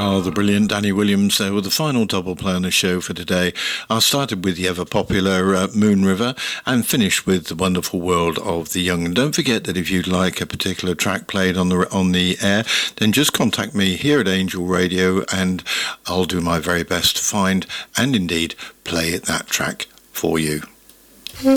Oh, the brilliant Danny Williams there with the final double play on the show for today. I started with the ever-popular Moon River and finished with the wonderful world of the young. And don't forget that if you'd like a particular track played on the air, then just contact me here at Angel Radio and I'll do my very best to find and indeed play that track for you.